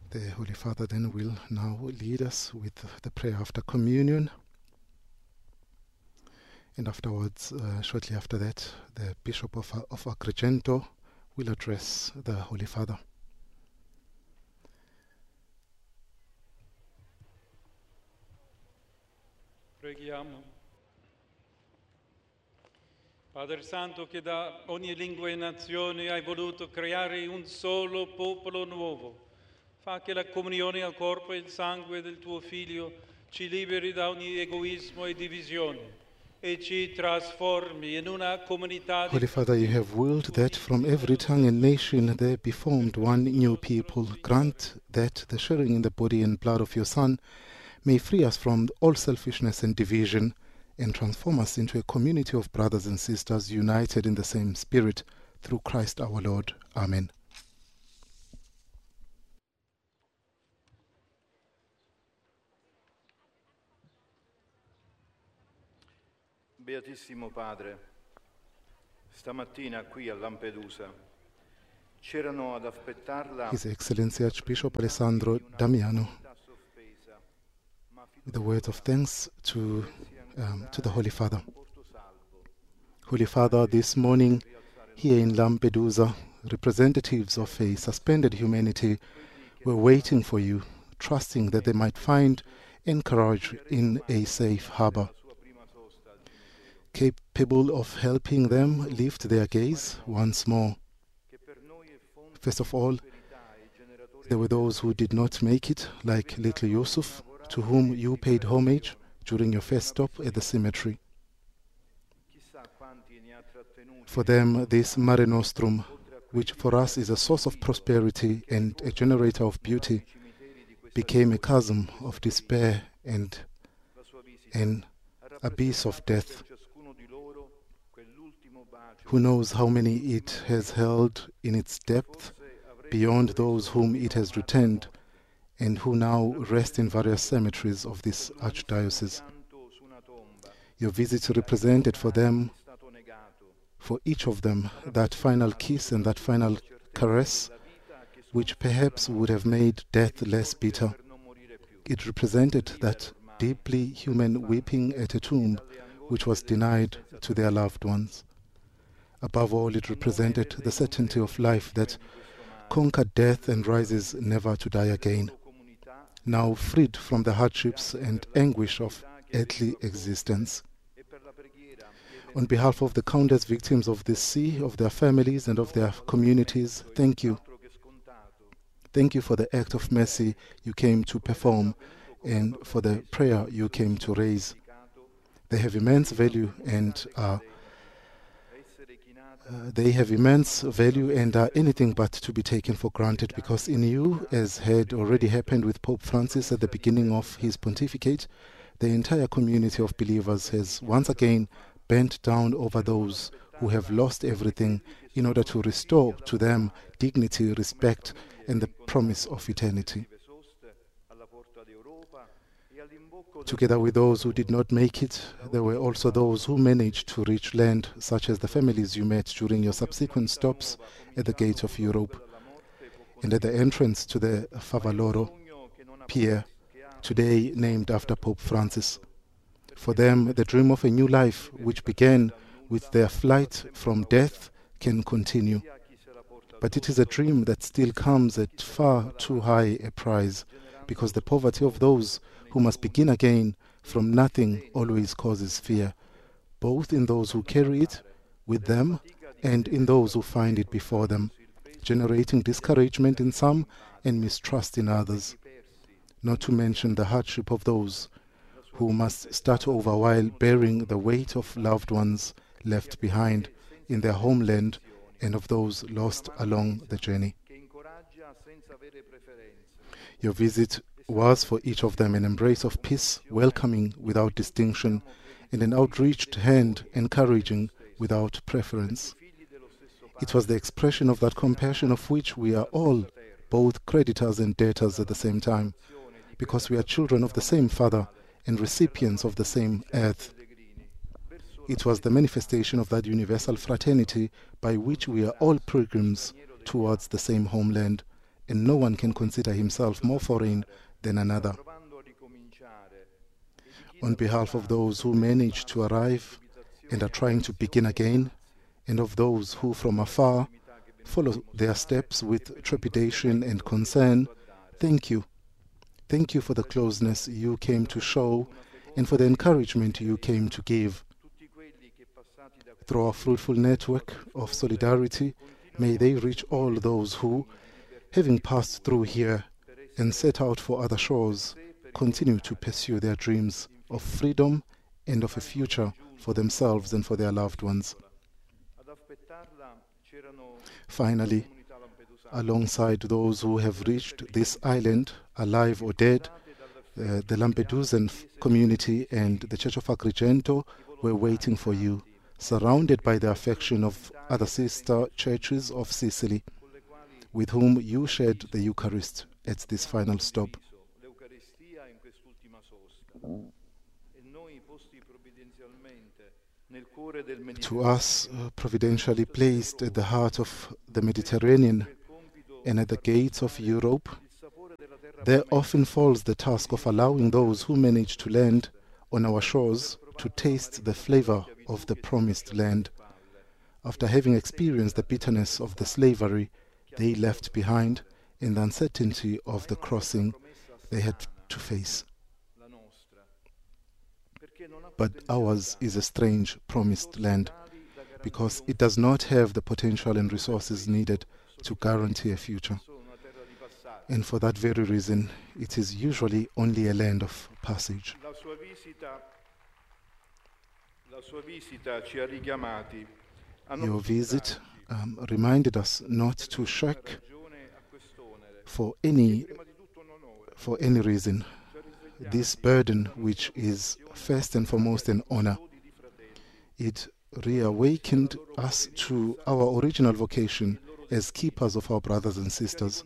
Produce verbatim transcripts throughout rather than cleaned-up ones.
The Holy Father then will now lead us with the prayer after communion. And afterwards, uh, shortly after that, the Bishop of, of Agrigento will address the Holy Father. Preghiamo. Padre Santo, che da ogni lingua e nazione hai voluto creare un solo popolo nuovo, fa che la comunione al corpo e al sangue del tuo Figlio ci liberi da ogni egoismo e divisione e ci trasformi in una comunità di... Holy Father, you have willed that from every tongue and nation there be formed one new people. Grant that the sharing in the body and blood of your Son may free us from all selfishness and division and transform us into a community of brothers and sisters united in the same spirit through Christ our Lord. Amen. Beatissimo Padre, stamattina qui a Lampedusa c'erano ad aspettarla His Excellency Archbishop Alessandro Damiano, with the words of thanks to, um, to the Holy Father. Holy Father, this morning here in Lampedusa, representatives of a suspended humanity were waiting for you, trusting that they might find encourage in a safe harbor. Capable of helping them lift their gaze once more. First of all, there were those who did not make it, like little Yusuf, to whom you paid homage during your first stop at the cemetery. For them, this Mare Nostrum, which for us is a source of prosperity and a generator of beauty, became a chasm of despair and an abyss of death. Who knows how many it has held in its depth beyond those whom it has returned, and who now rest in various cemeteries of this archdiocese. Your visit represented for them, for each of them, that final kiss and that final caress, which perhaps would have made death less bitter. It represented that deeply human weeping at a tomb which was denied to their loved ones. Above all, it represented the certainty of life that conquered death and rises never to die again. Now freed from the hardships and anguish of earthly existence. On behalf of the countless victims of this sea, of their families and of their communities, thank you. Thank you for the act of mercy you came to perform and for the prayer you came to raise. They have immense value and are Uh, they have immense value and are anything but to be taken for granted, because in you, as had already happened with Pope Francis at the beginning of his pontificate, the entire community of believers has once again bent down over those who have lost everything in order to restore to them dignity, respect, and the promise of eternity. Together with those who did not make it, there were also those who managed to reach land, such as the families you met during your subsequent stops at the gate of Europe and at the entrance to the Favaloro Pier, today named after Pope Francis. For them, the dream of a new life, which began with their flight from death, can continue. But it is a dream that still comes at far too high a price, because the poverty of those who must begin again from nothing always causes fear, both in those who carry it with them and in those who find it before them, generating discouragement in some and mistrust in others, not to mention the hardship of those who must start over while bearing the weight of loved ones left behind in their homeland and of those lost along the journey. Your visit was for each of them an embrace of peace, welcoming without distinction, and an outreached hand encouraging without preference. It was the expression of that compassion of which we are all both creditors and debtors at the same time, because we are children of the same Father and recipients of the same earth. It was the manifestation of that universal fraternity by which we are all pilgrims towards the same homeland, and no one can consider himself more foreign than another. On behalf of those who managed to arrive and are trying to begin again, and of those who from afar follow their steps with trepidation and concern, thank you. Thank you for the closeness you came to show and for the encouragement you came to give. Through our fruitful network of solidarity, may they reach all those who, having passed through here and set out for other shores, continue to pursue their dreams of freedom and of a future for themselves and for their loved ones. Finally, alongside those who have reached this island, alive or dead, uh, the Lampedusan community and the Church of Agrigento were waiting for you, surrounded by the affection of other sister churches of Sicily, with whom you shared the Eucharist at this final stop. To us, uh, providentially placed at the heart of the Mediterranean and at the gates of Europe, there often falls the task of allowing those who manage to land on our shores to taste the flavor of the promised land, after having experienced the bitterness of the slavery they left behind and the uncertainty of the crossing they had to face. But ours is a strange promised land because it does not have the potential and resources needed to guarantee a future. And for that very reason, it is usually only a land of passage. Your visit um, reminded us not to shirk for any, for any reason this burden, which is first and foremost an honor. It reawakened us to our original vocation as keepers of our brothers and sisters.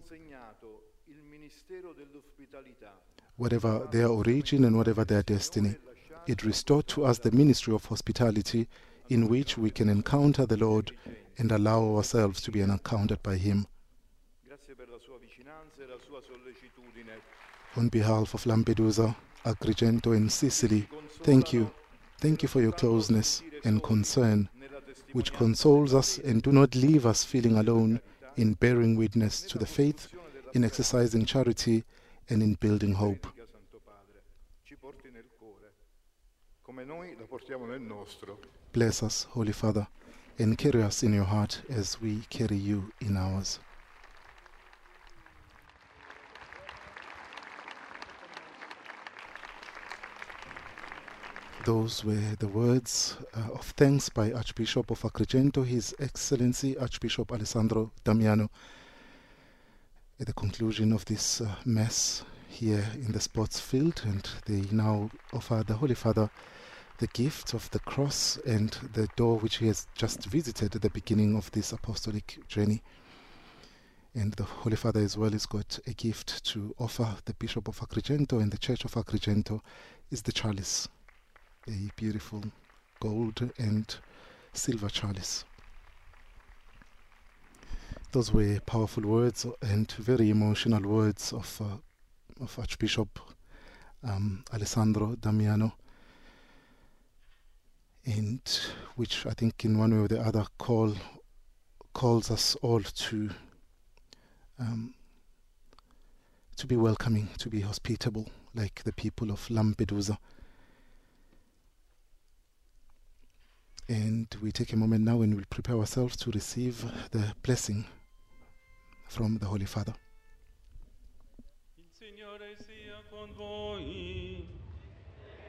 Whatever their origin and whatever their destiny, it restored to us the ministry of hospitality in which we can encounter the Lord and allow ourselves to be encountered by Him. On behalf of Lampedusa, Agrigento and Sicily, thank you. Thank you for your closeness and concern, which consoles us and do not leave us feeling alone in bearing witness to the faith, in exercising charity, and in building hope. Bless us, Holy Father, and carry us in your heart as we carry you in ours. Those were the words uh, of thanks by Archbishop of Agrigento, His Excellency Archbishop Alessandro Damiano, at the conclusion of this uh, Mass here in the sports field, and they now offer the Holy Father the gift of the cross and the door which he has just visited at the beginning of this apostolic journey. And the Holy Father as well has got a gift to offer the Bishop of Agrigento and the Church of Agrigento, is the chalice, a beautiful gold and silver chalice. Those were powerful words and very emotional words of, uh, of Archbishop um, Alessandro Damiano, and which I think in one way or the other call calls us all to um, to be welcoming, to be hospitable, like the people of Lampedusa. And we take a moment now and we'll prepare ourselves to receive the blessing from the Holy Father. Il Signore sia con voi.